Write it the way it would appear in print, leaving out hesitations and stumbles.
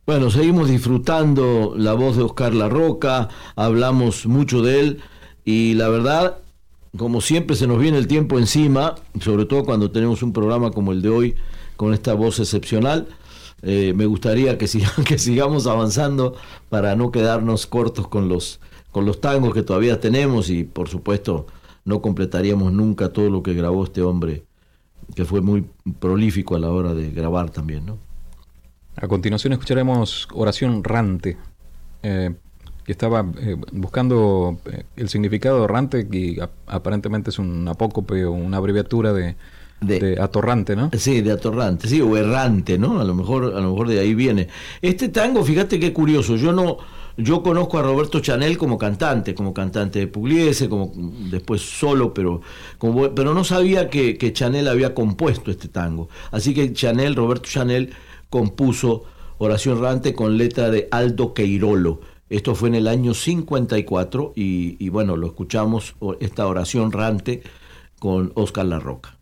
Bueno, seguimos disfrutando la voz de Oscar Larroca, hablamos mucho de él y la verdad, como siempre se nos viene el tiempo encima, sobre todo cuando tenemos un programa como el de hoy con esta voz excepcional. Me gustaría que sigamos avanzando para no quedarnos cortos con los tangos que todavía tenemos y por supuesto no completaríamos nunca todo lo que grabó este hombre, que fue muy prolífico a la hora de grabar también, ¿no? A continuación escucharemos Oración Rante, que estaba buscando el significado de errante, y aparentemente es un apócope o una abreviatura de atorrante, ¿no? Sí, de atorrante, sí, o errante, ¿no? A lo mejor de ahí viene. Este tango, fíjate qué curioso, yo conozco a Roberto Chanel como cantante de Pugliese, como después solo, pero no sabía que Chanel había compuesto este tango. Así que Roberto Chanel compuso Oración Rante con letra de Aldo Queirolo. Esto fue en el año 54 y bueno, lo escuchamos, esta Oración Rante con Oscar Larroca.